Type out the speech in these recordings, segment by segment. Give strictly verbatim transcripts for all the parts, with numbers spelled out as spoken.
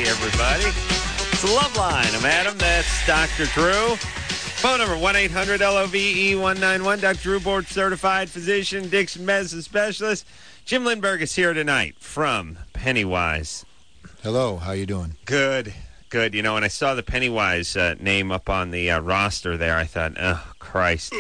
everybody. It's the Love Line. I'm Adam. That's Doctor Drew. Phone number one eight hundred L O V E one nine one. Doctor Drew, board certified physician, Dixon medicine specialist. Jim Lindbergh is here tonight from Pennywise. Hello. How you doing? Good. Good. You know, when I saw the Pennywise uh, name up on the uh, roster there, I thought, oh, Christ.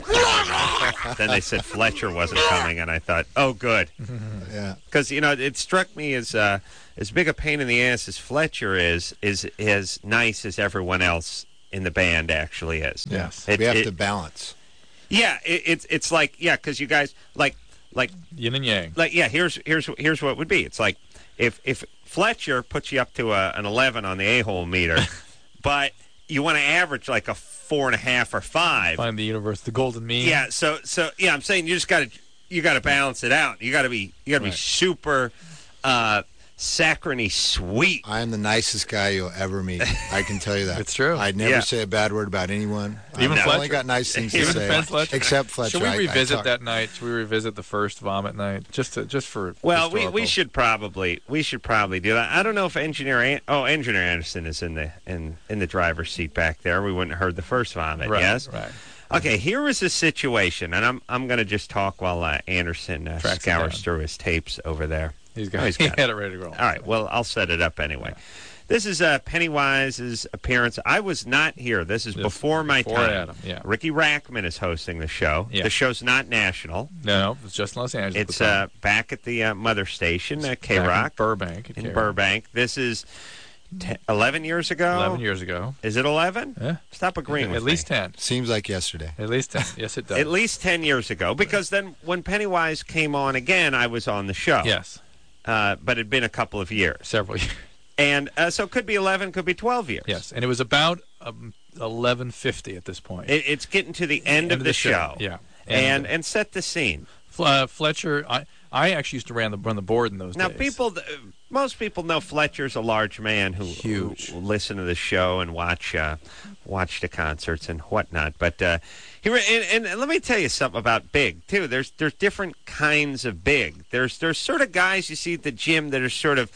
Then they said Fletcher wasn't coming, and I thought, oh, good. Yeah. Because, you know, it struck me as uh, as big a pain in the ass as Fletcher is, is as nice as everyone else in the band actually is. Yes. It, we have it, to balance. Yeah, it, it's it's like, yeah, because you guys, like, like, yin and yang. Like, yeah, here's here's here's what it would be. It's like, if if Fletcher puts you up to a, an eleven on the a-hole meter, but you want to average like a four and a half or five. Find the universe, the golden mean. Yeah, so so yeah, I'm saying you just got to you got to balance it out. You got to be you got to Right. be super uh, saccharine sweet. I am the nicest guy you'll ever meet. I can tell you that. It's true. I'd never Yeah. say a bad word about anyone. Even I've Fletcher? only got nice things to Even say. defense Fletcher? Except Fletcher. Should we I- I revisit talk- that night? Should we revisit the first vomit night? Just to, just for Well, we, historical. we should probably we should probably do that. I don't know if engineer An- oh engineer Anderson is in the in in the driver's seat back there. We wouldn't have heard the first vomit. Right, yes. right. Okay, here was the situation, and I'm I'm going to just talk while uh, Anderson uh, Tracks it scours down. through his tapes over there. He's got, Oh, he's he got had it ready to roll. All right, well, I'll set it up anyway. This is uh, Pennywise's appearance. I was not here. This is This- before my before time. Adam, yeah. Ricky Rackman is hosting the show. Yeah. The show's not national. No, it's just in Los Angeles. at It's the time. uh, back at the uh, mother station, uh, Back in K-Rock, Burbank. at in K-Rock. Burbank. This is te- eleven years ago? Eleven years ago. Is it eleven? Yeah. Stop agreeing with At least me. ten. Seems like yesterday. At least ten. Yes, it does. At least ten years ago. Because then when Pennywise came on again, I was on the show. Yes, Uh, but it had been a couple of years. several years. And uh, so it could be eleven, could be twelve years. Yes, and it was about um, eleven fifty at this point. It, it's getting to the end, of the, show. Yeah, And, uh, and set the scene. Fl- uh, Fletcher, I I actually used to run the run the board in those Now, days. people, uh, most people know Fletcher's a large man who, Huge. who listen to the show and watch uh, watch the concerts and whatnot. But uh, here, and, and let me tell you something about big too. There's there's different kinds of big. There's there's sort of guys you see at the gym that are sort of.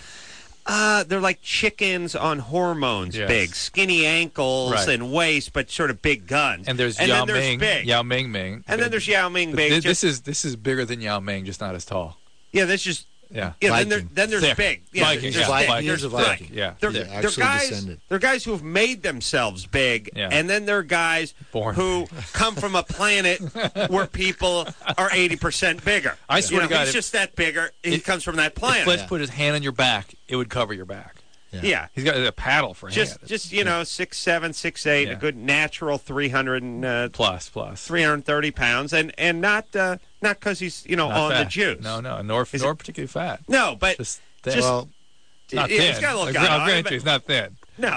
Uh, they're like chickens on hormones, Yes. big, skinny ankles Right. and waist, but sort of big guns. and there's and Yao then there's Ming, big, Yao Ming Ming, and then there's Yao Ming Th- big. This, just- is this is bigger than Yao Ming, just not as tall. yeah, that's just Yeah, yeah. Then, there, Viking. then there's Thick. big. Yeah, Viking, there's yeah. thick. Viking. There's He's a thick. Viking. Yeah, They're, Yeah, they're actual guys. descendant. They're guys who have made themselves big, Yeah. and then there are guys Born. who come from a planet where people are eighty percent bigger. I swear You know, to God, he's if- just that bigger. He if- comes from that If planet. Fletch Yeah. put his hand on your back, it would cover your back. yeah. He's got a paddle for a Just, hand. just you know, six seven, six eight, Yeah. a good natural three hundred and uh, plus plus. three hundred thirty pounds, and and not uh, not because he's you know Not on fat. the juice. No, no, nor Is nor it- particularly fat. no, but Just thin. Just- Well, not yeah, thin. he's got a little I'll gun I'll on, grant but- you, he's not thin. no,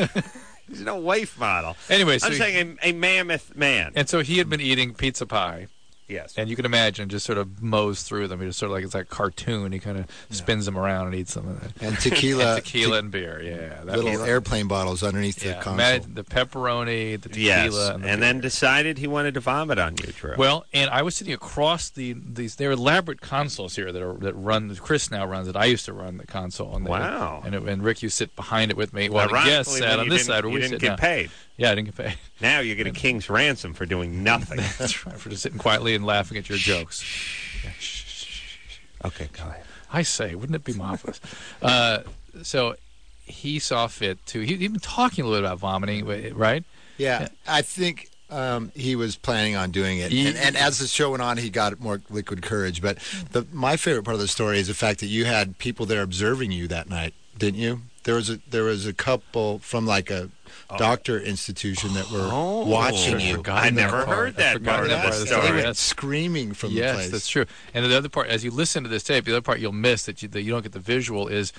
he's no waif model. Anyway, so I'm he- saying a, a mammoth man. and so he had been eating pizza pie, Yes. and you can imagine just sort of mows through them. He just sort of like it's like a cartoon. He kind of spins them around and eats them. And, and tequila. and tequila and beer. Yeah, that little was- airplane bottles underneath the yeah, console. imagine the pepperoni, the tequila, Yes, and, the and then beer. decided he wanted to vomit on you, Drew. Well, and I was sitting across the these. There are elaborate consoles here that are that run. Chris now runs it. I used to run the console. And they- Wow. And, it, and Rick, you sit behind it with me. While the guests Ironically, sat then on you this didn't- side where you we didn't sit get now. paid. Yeah, I didn't get paid. Now you get a king's ransom for doing nothing. That's right, for just sitting quietly and laughing at your jokes. Yeah, shh, shh, shh, shh. Okay, go ahead. I say, wouldn't it be marvelous? uh, so he saw fit to. He, he'd been talking a little bit about vomiting, right? Yeah, I think um, he was planning on doing it. He- and, and as the show went on, he got more liquid courage. But the, my favorite part of the story is the fact that you had people there observing you that night, didn't you? There was a there was a couple from like a doctor institution that were Oh. watching I've you. forgotten I that never part. heard I've that forgotten part that of part the of the story. story. They were That's- screaming from yes, the place. that's true. And the other part, as you listen to this tape, the other part you'll miss that you, that you don't get the visual is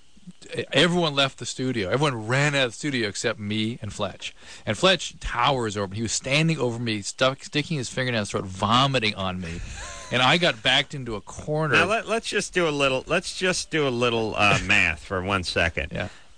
everyone left the studio. Everyone ran out of the studio except me and Fletch. And Fletch towers over me. He was standing over me, stuck, sticking his fingernails, sort of vomiting on me. And I got backed into a corner. Now let, let's just do a little. Let's just do a little uh, math for one second. Yeah.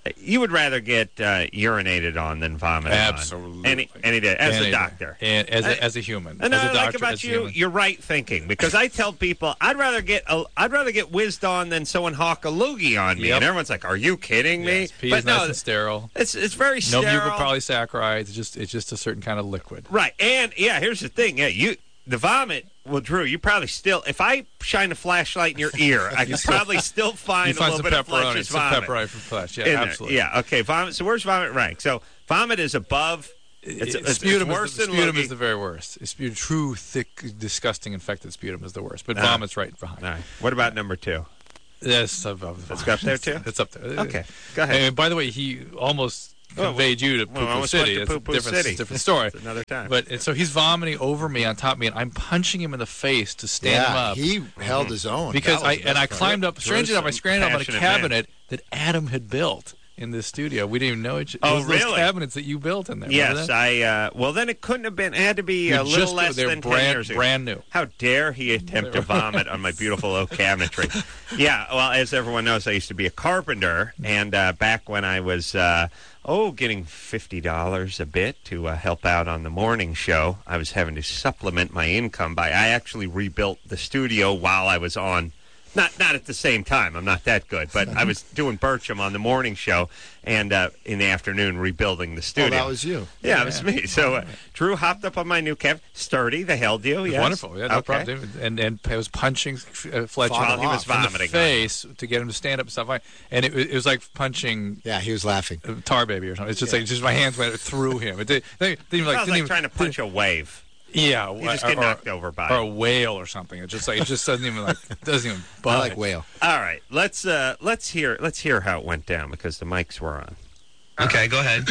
You would rather get uh, urinated on than vomited Absolutely. on. Any, any day, as Any a day. doctor. And as I- a, as a human. And as a I doctor, like about as a you, human. you're right thinking, because I tell people I'd rather get a, I'd rather get whizzed on than someone hawk a loogie on me, Yep. and everyone's like, "Are you kidding me?" Yes, pee but is no, nice and sterile. it's it's very No sterile. mucopolysaccharides. It's just it's just a certain kind of liquid. Right, and yeah, here's the thing. Yeah, you the vomit. Well, Drew, you probably still. If I shine a flashlight in your ear, I can probably still find You a find little some bit of pepperoni, Fletcher's some vomit pepperoni from flesh. Yeah, in there. absolutely. Yeah, okay. Vomit. So where's vomit rank? So vomit is above. It's, it's, sputum it's worse is the, than sputum loogie. is the very worst. Sputum, true, thick, disgusting, infected sputum is the worst. But Ah. vomit's right behind. All right. What about number two? Yes, above. That's up there too. It's up there. Okay, go ahead. And by the way, he almost Oh, conveyed you to well, Poo Poo almost City. went to It's a Poo Poo different, City. it's a different story. It's another time. But and so he's vomiting over me on top of me, and I'm punching him in the face to stand him Yeah, up. he held his own. because That was I the and best I part. climbed up. Strangely enough, I Drew's scrambled up on a passionate man. cabinet that Adam had built in this studio. We didn't even know it. Oh, Those, those really? cabinets that you built in there. Remember Yes, that? I. Uh, well, then it couldn't have been. It had to be You a little just- less they're than brand, ten years ago. brand new. How dare he attempt to vomit on my beautiful oak cabinetry? Yeah, well, as everyone knows, I used to be a carpenter, and uh, back when I was, uh, oh, getting fifty dollars a bit to uh, help out on the morning show, I was having to supplement my income by, I actually rebuilt the studio while I was on. Not not at the same time. I'm not that good, but I was doing Bircham on the morning show, and uh, in the afternoon rebuilding the Oh, studio. that was you. Yeah, it was me. So uh, Drew hopped up on my new cab. Sturdy, they held you. Yes. Wonderful. Yeah, no Okay. problem. And and I was punching uh, Fletcher While he was in the vomiting on face to get him to stand up and stuff like. And it, was- it was like punching Yeah, he was laughing. a tar baby or something. It's just like just my hands went through him. It did, they, didn't even like, Sounds didn't like even, trying to punch a wave. Yeah, You just or, get or- knocked over by or it. a whale or something. It just like it just doesn't even like doesn't even. I budge. like whale. All right, let's uh, let's hear let's hear how it went down because the mics were on. Okay, go ahead.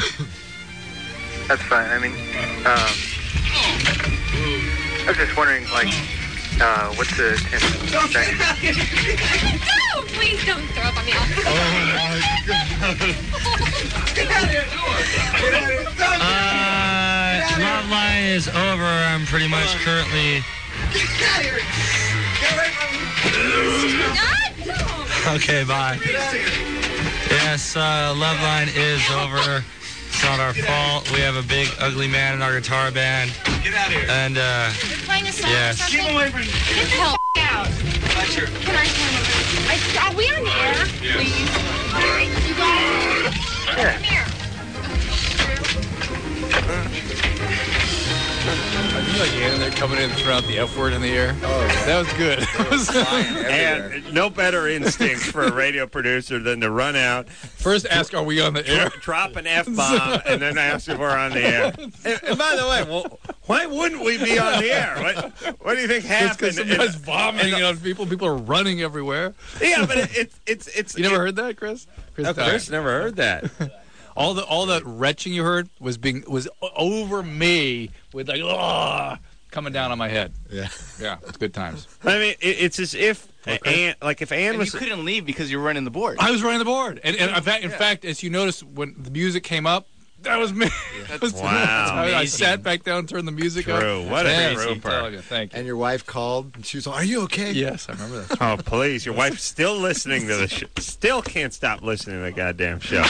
That's fine. I mean, um, I was just wondering, like, uh, what's the temperature? No, please don't throw up on me. Uh, love line is over. I'm pretty much currently. Okay, bye. Yes, uh, love line is over. It's not our fault. We have a big, ugly man in our guitar band. Get out of here. And, uh, You're playing a song Yes. or something? Keep away from me. Get the hell out. Fletcher. Can I come over? I, are we on the air? Please. You guys. Come here. Are you like Anna there coming in and throwing out the F word in the air? Oh, that was good. And no better instinct for a radio producer than to run out, First, ask, are we on the air? drop an F bomb, and then ask if we're on the air. And, and by the way, well, why wouldn't we be on the air? What, what do you think It's happened? because somebody's in- vomiting in- on people. People are running everywhere. Yeah, but it, it's it's it's. You never it, heard that, Chris? Chris, Oh, Dyer. Chris never heard that. All the all that retching you heard was being was o- over me with like ugh, coming down on my head. Yeah. Yeah, it's good times. I mean, it, it's as if Ann, like if Ann And was. you couldn't leave because you were running the board. I was running the board, and, and in, fact, in fact, as you noticed when the music came up, that was me. That was- Wow. I, I Amazing. sat back down, turned the music up. True. What a Thank you, trooper. tell you, Thank you. And your wife called, and she was like, "Are you okay?" Yes, I remember that. Oh, please. Your wife's still listening to the show. Still can't stop listening to the goddamn show.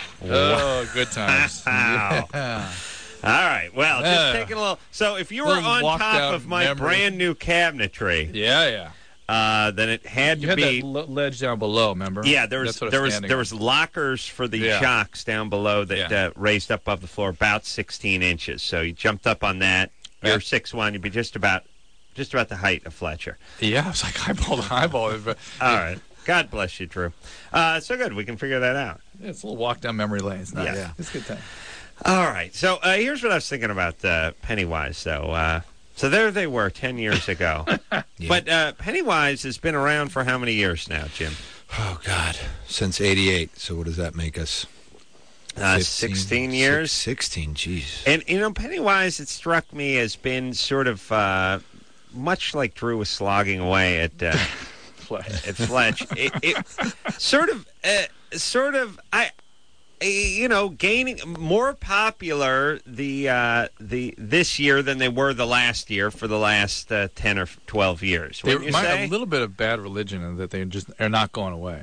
Oh, good times. Wow. Yeah. All right. Well, just Yeah. taking a little. So if you were Little on walk top down of my memory. brand new cabinetry, Yeah, yeah. uh, then it had You to had be. that le- ledge down below, remember? Yeah, there was That's what I there was standing there on. was lockers for the Yeah. shocks down below that Yeah. uh, raised up above the floor about sixteen inches. So you jumped up on that. You're Yeah. six one. You'd be just about just about the height of Fletcher. Yeah, I was like eyeball to eyeball. But All right. God bless you, Drew. Uh, so good. We can figure that out. yeah, it's a little walk down memory lane. It's nice. Yeah. Yeah. It's a good time. All right. So uh, here's what I was thinking about uh, Pennywise, though. Uh, so there they were ten years ago. But uh, Pennywise has been around for how many years now, Jim? Oh God, since eighty-eight. So what does that make us? Uh, fifteen, sixteen years. Six, Sixteen. Jeez. And, you know, Pennywise, it struck me as been sort of uh, much like Drew was slogging away at uh, at Fletch. It, it sort of, uh, sort of, I, uh, you know, gaining more popular the uh, the this year than they were the last year for the last uh, ten or twelve years. They Wouldn't you remind say? a little bit of Bad Religion in that they just are not going away.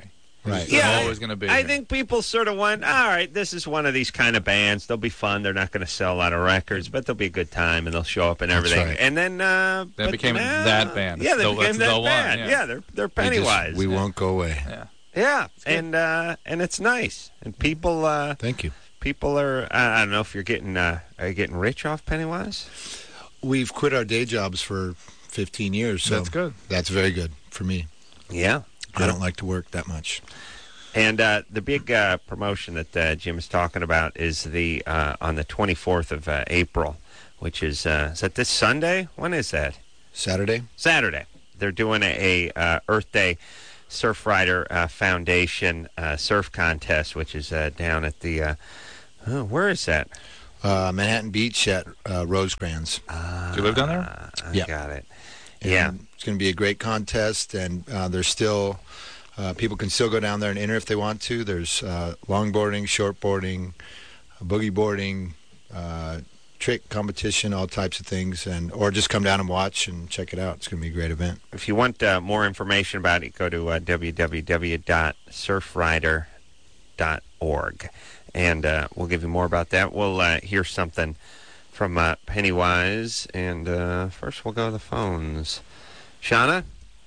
Right. It's Yeah, always going to be. I here. think people sort of went, all right, this is one of these kind of bands. They'll be fun. They're not going to sell a lot of records, but they'll be a good time, and they'll show up and That's everything. right. And then... Uh, Then but it became now- that band. Yeah, they The- became that's that the one, band. yeah. Yeah, they're, they're We just- Pennywise. We won't go away. Yeah. Yeah, and uh, and it's nice. And people... Uh, Thank you. people are... Uh, I don't know if you're getting... Uh, are you getting rich off Pennywise? We've quit our day jobs for fifteen years, so That's good. That's very good for me. Yeah. I don't like to work that much. And uh, the big uh, promotion that uh, Jim is talking about is the uh, on the twenty-fourth of uh, April, which is uh, is that this Sunday? When is that? Saturday? Saturday. They're doing a, a uh, Earth Day Surfrider uh, Foundation uh, surf contest, which is uh, down at the. Uh, oh, where is that? Uh, Manhattan Beach at uh, Rosecrans. Uh, Do you live down there? I Yeah. got it. And Yeah. It's going to be a great contest, and uh, there's still, uh, people can still go down there and enter if they want to. There's uh, longboarding, shortboarding, boogie boarding, uh, trick competition, all types of things, and or just come down and watch and check it out. It's going to be a great event. If you want uh, more information about it, go to uh, w w w dot surfrider dot org, and uh, we'll give you more about that. We'll uh, hear something from uh, Pennywise, and uh, first we'll go to the phones. Shauna?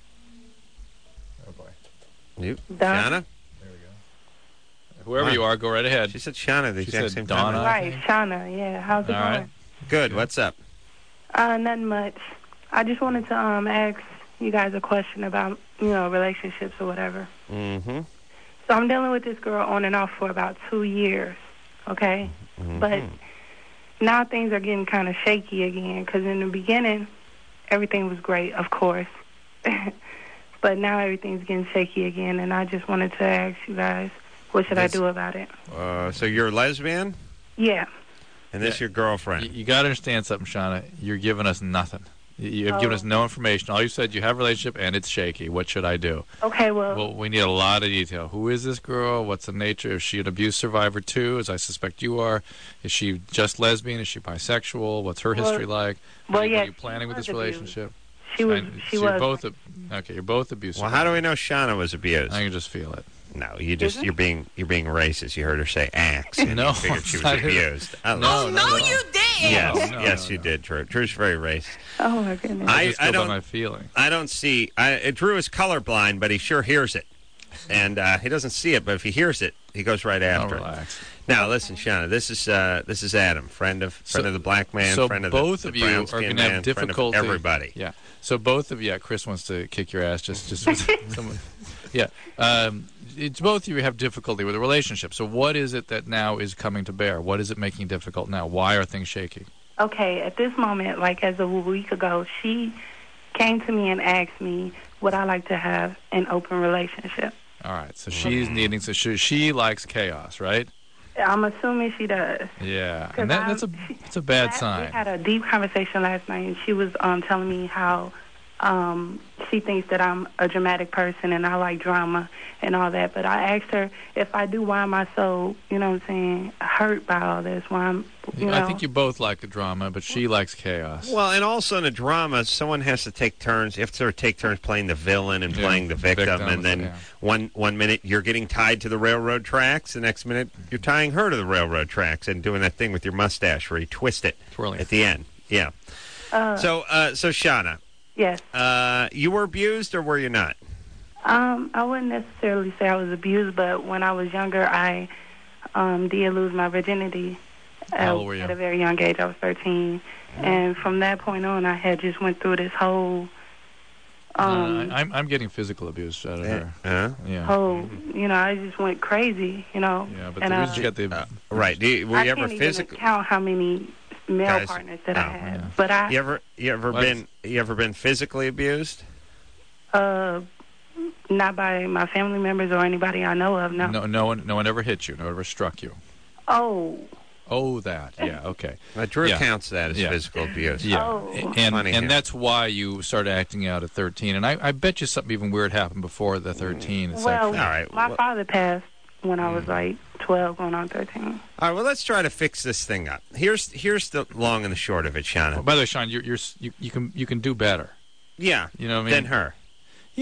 Oh, boy. You? Donna? Shauna? Whoever Wow. you are, go right ahead. She said Shauna the She exact said same Donna. time. Right, Shauna. Yeah, how's it All going? right. Good. What's up? Uh, nothing much. I just wanted to um ask you guys a question about, you know, relationships or whatever. Mm-hmm. So I'm dealing with this girl on and off for about two years, okay? mm-hmm. But now things are getting kind of shaky again because in the beginning, everything was great, of course. But now everything's getting shaky again, and I just wanted to ask you guys, what should That's- I do about it? Uh, so you're a lesbian, Yeah. and this Yeah. your girlfriend. You, you got to understand something, Shauna. You're giving us nothing. You, you have given Oh. us no information. All you said, you have a relationship and it's shaky. What should I do? Okay, well, Well, we need a lot of detail. Who is this girl? What's the nature? Is she an abuse survivor too, as I suspect you are? Is she just lesbian? Is she bisexual? What's her Well- history like? well, Are you, yeah, are you planning with was this abused. relationship? she was, And she so was. You're both ab- okay. You're both abuse. Well, how do we know Shauna was abused? I can just feel it. No, you just Isn't? you're being you're being racist. You heard her say axe, and No, you figured she was I didn't. abused. I No, love no, it. no. did. Yes, No, no, yes, no, you no. did, Drew. Drew's very racist. Oh, my goodness. I- I just go don't- by my feeling. I don't see. I, uh, Drew is colorblind, but he sure hears it, and uh, he doesn't see it. But if he hears it, he goes right Oh, after it. relax. Now, listen, Shauna. This is uh, this is Adam, friend of friend So- of the black man, so friend of both the, of the you brown are skinned going to have man, friend of difficulty. everybody. Yeah. So both of you, yeah, Chris wants to kick your ass. Just, just with someone. Yeah. Um, it's both of you have difficulty with a relationship. So what is it that now is coming to bear? What is it making difficult now? Why are things shaky? Okay, at this moment, like as a week ago, she came to me and asked me would I like to have an open relationship. All right. So she's needing. So she, she likes chaos, right? I'm assuming she does. Yeah. 'Cause And that, I'm- that's a that's a bad Last- sign. We had a deep conversation last night, and she was um, telling me how um, she thinks that I'm a dramatic person and I like drama and all that. But I asked her if I do, why am I so, you know what I'm saying, hurt by all this? Why I'm, you know. I think you both like the drama, but she likes chaos. Well, and also in a drama, someone has to take turns. You have to sort of take turns playing the villain and Yeah, playing the victim, victim, and then yeah. one one minute you're getting tied to the railroad tracks, the next minute you're tying her to the railroad tracks and doing that thing with your mustache where you twist it Twirling. at the end. Yeah. Uh, So, uh, so Shauna, yes. uh, you were abused or were you not? Um, I wouldn't necessarily say I was abused, but when I was younger, I um, did lose my virginity How uh, old were you? at a very young age. I was thirteen, and from that point on, I had just went through this whole, um, Uh, I'm I'm getting physical abuse out of her. Uh, Yeah. whole, you know, I just went crazy, you know. Yeah, but and the uh, reason you got the uh, right. Do you, were I you ever can't even physically? count how many male Guys- partners that oh, I had, yeah. but I, You ever you ever What? been you ever been physically abused? uh, not by my family members or anybody I know of. No. no no one no one ever hit you. No one ever struck you. Oh. Oh, that. Yeah. Okay. Uh, Drew Yeah. counts that as Yeah. physical abuse. Yeah. Oh. And Funny and here. that's why you started acting out at thirteen. And I, I bet you something even weird happened before the thirteen. It's Well, actually- All right, my well- father passed when I was like twelve, going on thirteen. All right, well, let's try to fix this thing up. Here's here's the long and the short of it, Shauna. By the way, Sean, you're, you're you you can you can do better. Yeah, You know what I mean? than her. Yeah.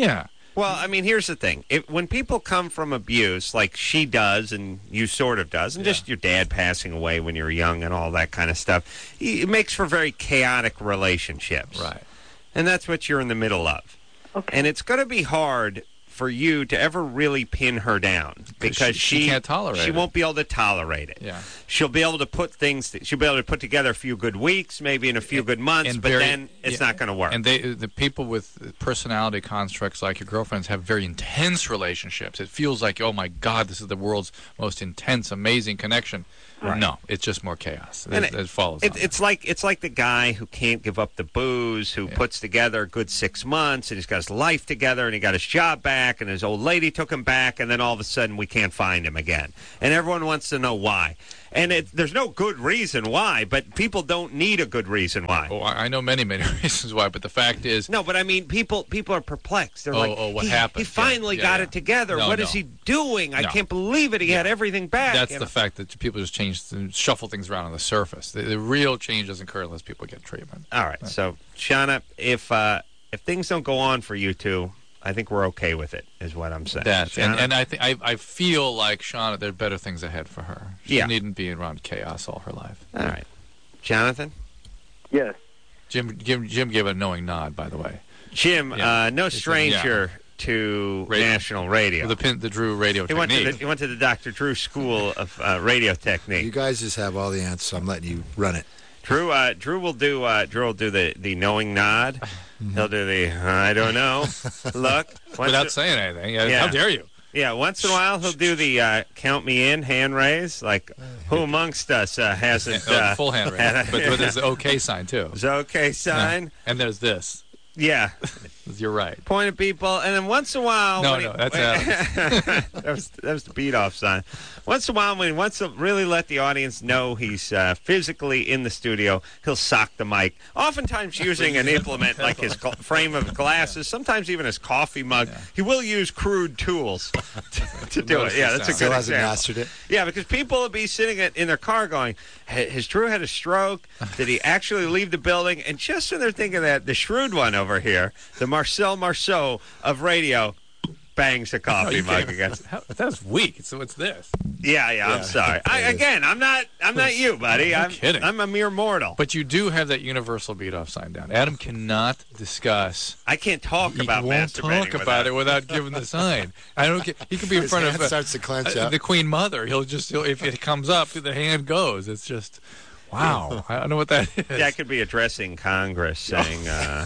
Well, I mean, here's the thing. If, when people come from abuse, like she does and you sort of does, and Yeah. just your dad passing away when you were young and all that kind of stuff, it makes for very chaotic relationships. Right. And that's what you're in the middle of. Okay. And it's going to be hard for you to ever really pin her down because she- she can't tolerate she it. won't be able to tolerate it. Yeah. She'll be able to put things. She'll be able to put together a few good weeks, maybe in a few good months, And but very- then it's yeah, not going to work. And they, the people with personality constructs like your girlfriends have very intense relationships. It feels like, oh my God, this is the world's most intense, amazing connection. No, it's just more chaos. It, And it, follows. It, on it's like it's like the guy who can't give up the booze, who Yeah. puts together a good six months, and he's got his life together, and he got his job back, and his old lady took him back, and then all of a sudden we can't find him again, and everyone wants to know why. And it, there's no good reason why, but people don't need a good reason why. Oh, I I know many, many reasons why, but the fact is, No, but I mean, people people are perplexed. They're Oh, like, oh, what he, happened? He finally Yeah, got yeah, it together. no, What is no. he doing? I No. can't believe it. He had everything back. that's you the know? fact that people just change, shuffle things around on the surface. The, the real change doesn't occur unless people get treatment. All right. So, Shauna, if uh, if things don't go on for you two, I think we're okay with it, is what I'm saying. That and, Shauna? and I think I I feel like Shauna, there are better things ahead for her. She Yeah. needn't be around chaos all her life. All right. Jonathan? Yes. Jim Jim Jim gave a knowing nod, by the way. Jim, Yeah. uh, no He said, stranger to Radio. national radio. The pin, the Drew radio he went, to technique. the, he went to the Doctor Drew School of uh, Radio Technique. You guys just have all the answers, so I'm letting you run it. Drew, uh, Drew will do. Uh, Drew will do the, the knowing nod. He'll do the I don't know. Look, once Without in- saying anything. Uh, Yeah. How dare you? yeah. Once in a while, he'll do the uh, count me in hand raise. Like, who amongst us uh, hasn't? Uh, Uh, full hand had raise. a- But, but there's the okay sign, too. It's okay sign. And there's this. Yeah. You're right. Point at people, and then once in a while, No, when he- no, that's Adams. that was that was the beat off sign. Once in a while, when he wants to really let the audience know he's uh, physically in the studio, he'll sock the mic. Oftentimes using an implement like his gl- frame of glasses, sometimes even his coffee mug. He will use crude tools to, to do it. Notice Yeah, the that's a sound. good Still hasn't example. mastered it. Yeah, because people will be sitting in in their car going, "Ha- has Drew had a stroke? Did he actually leave the building?" And just when they're thinking that, the shrewd one over here, the Marcel Marceau of radio, bangs the coffee You mug can't- against. How- That's weak. So it's this. Yeah, yeah, I'm sorry. I, again, I'm not I'm not you, buddy. I'm I'm kidding. I'm a mere mortal. But you do have that universal beat off sign down. Adam cannot discuss. I can't talk He about won't masturbating talk about it without giving the sign. I don't. Get, he could be in His front hand of uh, starts to clench uh, up. the Queen Mother. He'll just he'll, if it comes up, the hand goes. It's just wow. I don't know what that is. Yeah, I could be addressing Congress, saying, uh,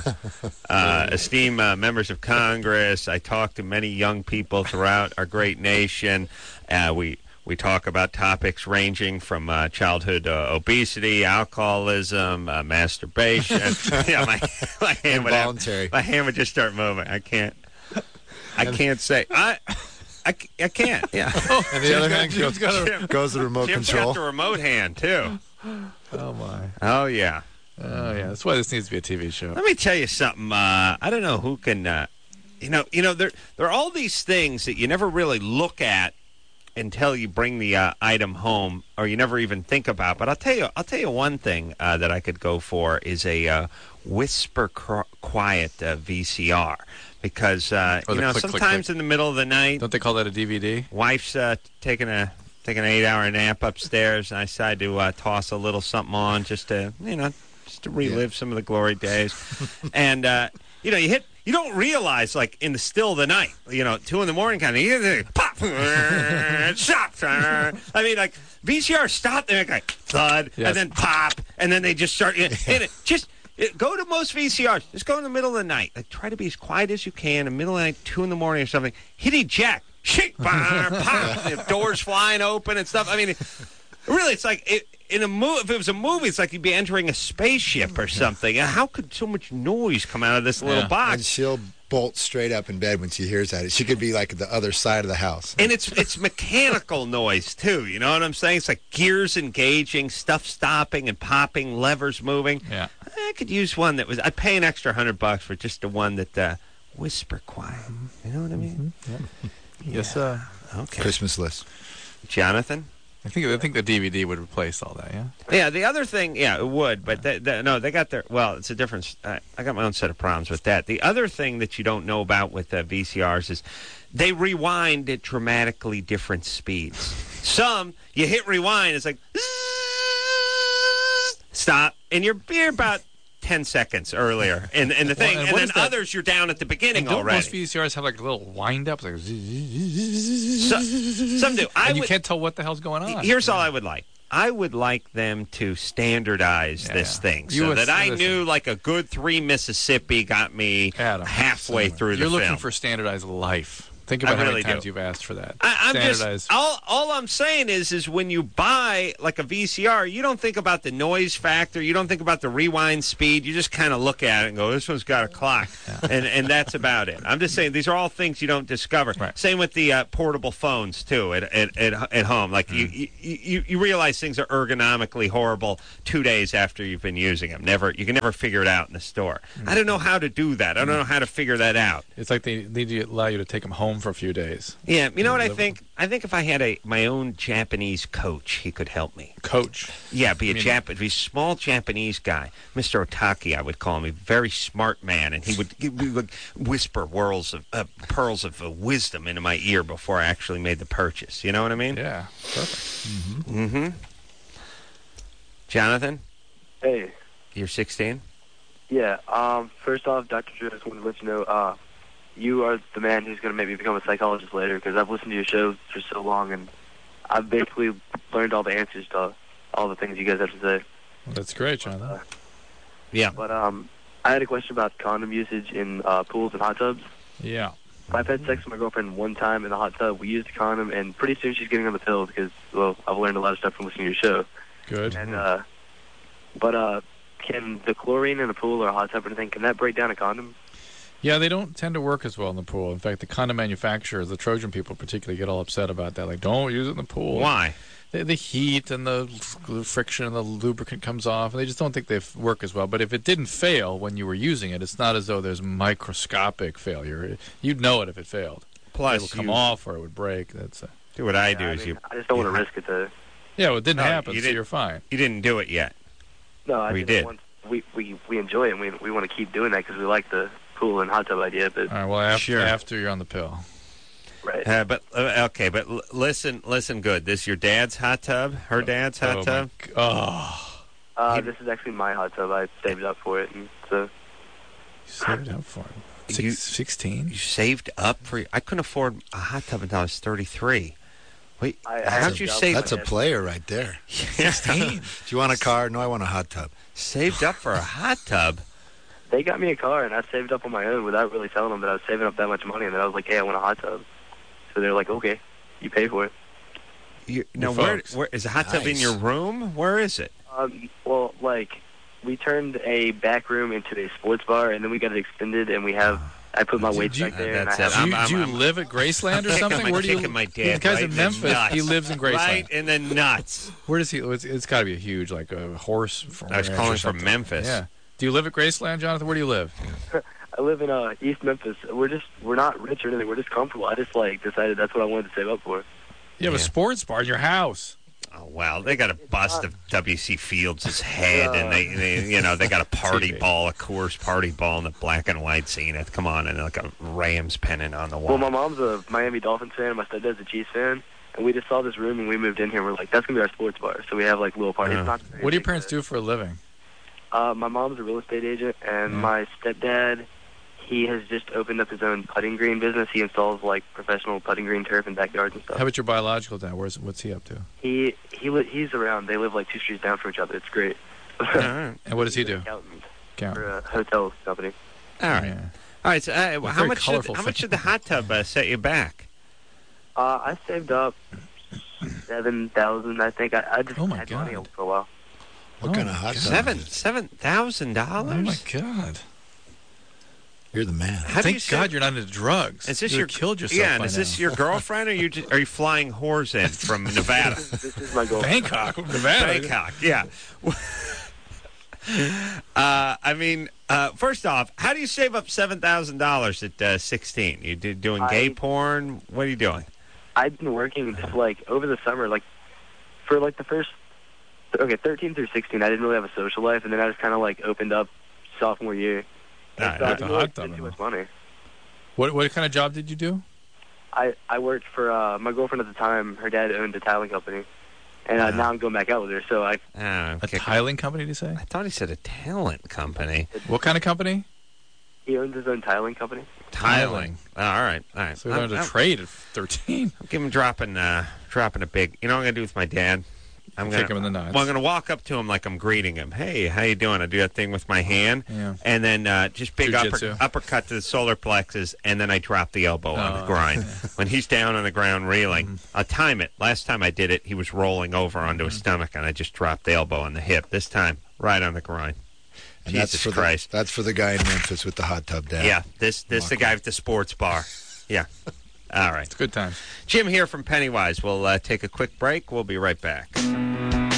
uh, "Esteemed uh, members of Congress, I talk to many young people throughout our great nation. Uh, we we talk about topics ranging from uh, childhood uh, obesity, alcoholism, uh, masturbation. yeah, my my hand would have, Involuntary. my hand would just start moving. I can't. I can't say I. I, c- I can't. Yeah. And the other hand Jim's goes, got Jim, goes the remote Jim's control. got the remote hand too. Oh my. Oh yeah. Oh yeah. That's why this needs to be a T V show. Let me tell you something. Uh, I don't know who can. Uh, you know. You know. There. There are all these things that you never really look at until you bring the uh, item home, or you never even think about. But I'll tell you. I'll tell you one thing uh, that I could go for is a uh, whisper cr- quiet uh, V C R. Because uh, Or you the know, click, click, sometimes click. in the middle of the night, Don't they call that a D V D? wife's uh, taking a taking an eight hour nap upstairs, and I decide to uh, toss a little something on just to you know just to relive some of the glory days. and uh, you know, you hit you don't realize like in the still of the night, you know, two in the morning kind of you hear the pop, shot. I mean, like V C R stop there, like thud, Yes. and then pop, and then they just start. And it just. It, go to most V C Rs. Just go in the middle of the night. Like try to be as quiet as you can. In the middle of the night, two in the morning or something. Hit eject. Shake. Bah, pop. You know, doors flying open and stuff. I mean, it, really, it's like it, in a movie. If it was a movie, it's like you'd be entering a spaceship or something. How could so much noise come out of this little Yeah. And box? she'll bolt straight up in bed when she hears that. She could be like at the other side of the house. And it's it's mechanical noise too. You know what I'm saying? It's like gears engaging, stuff stopping and popping, levers moving. Yeah. I could use one that was. I'd pay an extra hundred bucks for just the one that uh, whisper quiet. You know what I mean? Yes, uh, Okay. Christmas list. Jonathan, I think I think the D V D would replace all that. Yeah. Yeah, the other thing, yeah, it would, but they, they, no, they got their. Well, it's a difference. Uh, I got my own set of problems with that. The other thing that you don't know about with uh, V C Rs is they rewind at dramatically different speeds. Some you hit rewind, it's like stop, and you're you're about ten seconds earlier in, in the thing, Well, and and, what then is that? others you're down at the beginning And don't already. most V C Rs have like little wind-ups? Like, So, some do. I and you would, can't tell what the hell's going on. Here's all I would like. I would like them to standardize Yeah, this yeah. thing You so would- that I listen. knew like a good three Mississippi got me Adam, halfway somewhere. through You're the looking film. for standardized life. Think I about how really many times do. you've asked for that. I, I'm standardized. just all, all I'm saying is is when you buy like a V C R, you don't think about the noise factor, you don't think about the rewind speed. You just kind of look at it and go, "This one's got a clock," and and that's about it. I'm just saying these are all things you don't discover. Right. Same with the uh, portable phones too at at, at, at home. Like Mm. you, you you you realize things are ergonomically horrible two days after you've been using them. Never you can never figure it out in the store. Mm. I don't know how to do that. I don't know how to figure that out. It's like they need to allow you to take them home for a few days. Yeah, you know what I Live- think? I think if I had a my own Japanese coach, he could help me. Coach. Yeah, be a I mean- Jap, be a small Japanese guy, Mister Otaki, I would call him, a very smart man, and he would, he would whisper whirls of uh, pearls of uh, wisdom into my ear before I actually made the purchase. You know what I mean? Yeah, perfect. Mm-hmm. Jonathan, Hey, you're sixteen. yeah. Um, first off, Doctor Drew, I just wanted to let you know, uh, you are the man who's going to make me become a psychologist later because I've listened to your show for so long and I've basically learned all the answers to all the things you guys have to say. Well, that's great, Jonathan. Yeah. But um, I had a question about condom usage in uh, pools and hot tubs. Yeah. I've had sex with my girlfriend one time in the hot tub. We used a condom, and pretty soon she's getting on the pill because, well, I've learned a lot of stuff from listening to your show. Good. And uh, but uh, can the chlorine in a pool or a hot tub or anything, can that break down a condom? Yeah, they don't tend to work as well in the pool. In fact, the condom manufacturers, the Trojan people particularly, get all upset about that. Like, don't use it in the pool. Why? The, the heat and the friction and the lubricant comes off, and they just don't think they f- work as well. But if it didn't fail when you were using it, it's not as though there's microscopic failure. You'd know it if it failed. Plus, it would come you- off or it would break. That's a, Do what I Yeah, do I, is mean, you. I just don't you want to ha- risk it to... yeah, well, it didn't No, happen, you so didn't- you're fine. You didn't do it yet. No, I We just did. Want, we, we, we enjoy it, and we, we want to keep doing that because we like the pool and hot tub idea, but... All right, well, after, Sure. after you're on the pill. Right. Uh, but uh, okay, but l- listen, listen, good. This your dad's hot tub? Her dad's hot oh, tub? my g- oh, Uh, He- this is actually my hot tub. I saved up for it, and so... you saved up for it. You- Six, sixteen? You saved up for. I couldn't afford a hot tub until I was thirty-three. Wait, I- I how'd had you a job save? with That's a player right there. sixteen? Do you want a car? No, I want a hot tub. Saved up for a hot tub. They got me a car, and I saved up on my own without really telling them that I was saving up that much money, and then I was like, hey, I want a hot tub. So they're like, okay, you pay for it. You, now, Your where, folks. where is the hot tub in Nice. your room? Where is it? Um, well, like, we turned a back room into a sports bar, and then we got it extended, and we have... I put my Did weights you- back there, and I That's have... it. Do you, I'm- do you I'm- live at Graceland or Kicking something? my- Where do you? kicking my dad This guy's right in in the Memphis. nuts. He lives in Graceland. Right in the nuts. Where does he? It's, it's got to be a huge, like a horse. Farm I was ranch calling or from something. Memphis. Yeah. Do you live at Graceland, Jonathan? Where do you live? I live in uh, East Memphis. We're just... We're not rich or anything. We're just comfortable. I just, like, decided that's what I wanted to save up for. You have Yeah. a sports bar in your house. Oh wow, they got a bust of W C Fields' head, and they, they, you know, they got a party T V. ball, a Coors party ball, and the black and white scene. It. Come on, and like a Rams pennant on the wall. Well, my mom's a Miami Dolphins fan, and my stepdad's a Chiefs fan, and we just saw this room, and we moved in here. We're like, that's going to be our sports bar. So we have, like, little parties. Uh. Not What do your parents do for a living? Uh, my mom's a real estate agent, and Mm. my stepdad, he has just opened up his own putting green business. He installs, like, professional putting green turf in backyards and stuff. How about your biological dad? Where's what's he up to? He he li- he's around. They live, like, two streets down from each other. It's great. All right, And what does he He's an do? accountant Count. for a hotel company. all right, Yeah. all right. So, uh, how very much? Should, colorful how much thing. did the hot tub uh, set you back? Uh, I saved up seven thousand. I think I, I just Oh, my had money God. for a while. What Oh, kind of my hot God. tub? Seven, is it? seven thousand Oh my dollars. God! You're the man. How do you Thank God save- you're not into drugs. Is this you your would've killed yourself? Yeah, and by is this now. your girlfriend, or you just, are you flying whores in from Nevada? This is my goal. Bangkok, Nevada? Bangkok, yeah. uh, I mean, uh, first off, how do you save up seven thousand dollars at uh, sixteen? You do, doing gay I- porn? What are you doing? I've been working just like over the summer, like for like the first, okay, thirteen through sixteen, I didn't really have a social life, and then I just kind of like opened up sophomore year. Nah, And so I not didn't the really hot spend tub, too no. much money. What what kind of job did you do? I, I worked for uh, my girlfriend at the time. Her dad owned a tiling company, and uh, Wow. now I'm going back out with her. So I Ah, A okay. tiling company, did you say? I thought he said a talent company. What kind of company? he owns his own tiling company. Tiling. Oh, all right, all right. So we learned I'm, a I'm, trade at thirteen. I'm give him dropping, uh, dropping a big. You know what I'm gonna do with my dad? I'm Kick gonna, him in the nuts. Well, I'm gonna walk up to him like I'm greeting him. Hey, how you doing? I do that thing with my hand, Yeah. and then uh, just big upper, Jiu-jitsu. uppercut to the solar plexus, and then I drop the elbow on the Oh, grind. When he's down on the ground reeling, Mm-hmm. I'll time it. Last time I did it, he was rolling over onto his stomach, and I just dropped the elbow on the hip. This time, right on the grind. And Jesus that's for Christ. The, that's for the guy in Memphis with the hot tub dad. Yeah, this this the Walk guy with the sports bar. Yeah. All right. It's good times. Jim here from Pennywise. We'll uh, take a quick break. We'll be right back.